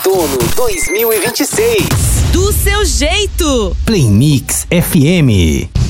Outono 2026. Do seu jeito. Play Mix FM.